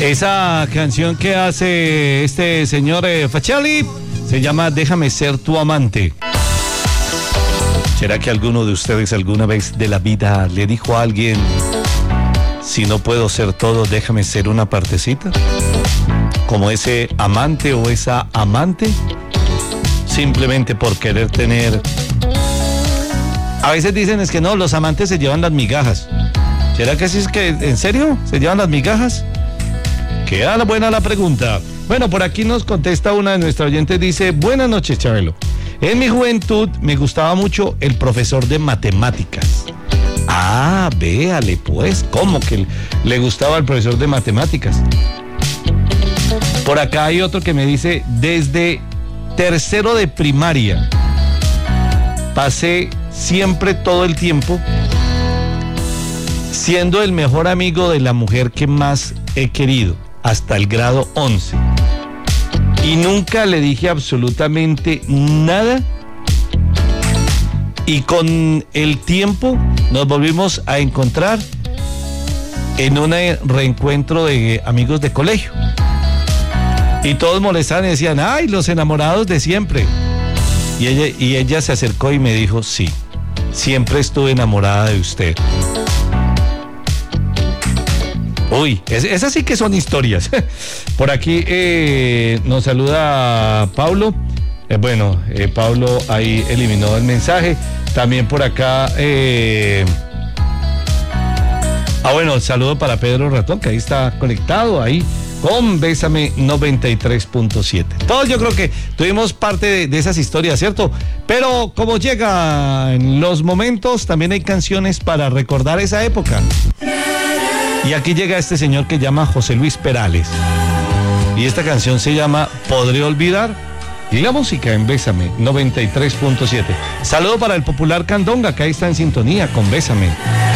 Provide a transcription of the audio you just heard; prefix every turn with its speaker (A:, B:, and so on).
A: Esa canción que hace este señor Facciali se llama Déjame ser tu amante. ¿Será que alguno de ustedes alguna vez de la vida le dijo a alguien, si no puedo ser todo, déjame ser una partecita? Como ese amante o esa amante, simplemente por querer tener... A veces dicen es que no, los amantes se llevan las migajas. ¿Será que sí es que, en serio, se llevan las migajas? Queda buena la pregunta. Bueno, por aquí nos contesta una de nuestras oyentes, dice, buenas noches, Chabelo. En mi juventud me gustaba mucho el profesor de matemáticas. Ah, véale pues, ¿cómo que le gustaba el profesor de matemáticas? Por acá hay otro que me dice, desde tercero de primaria, pasé siempre todo el tiempo siendo el mejor amigo de la mujer que más he querido, hasta el grado 11. Y nunca le dije absolutamente nada. Y con el tiempo nos volvimos a encontrar en un reencuentro de amigos de colegio. Y todos molestaban y decían, ay, los enamorados de siempre. Y ella se acercó y me dijo, sí, siempre estuve enamorada de usted. Uy, esas sí que son historias. Por aquí nos saluda Pablo. Pablo ahí eliminó el mensaje. También por acá. Saludo para Pedro Ratón, que ahí está conectado ahí con Bésame 93.7. Todos yo creo que tuvimos parte de esas historias, ¿cierto? Pero como llegan los momentos, también hay canciones para recordar esa época. Y aquí llega este señor que llama José Luis Perales. Y esta canción se llama Podré olvidar. Y la música en Bésame 93.7. Saludo para el popular Candonga, que ahí está en sintonía con Bésame.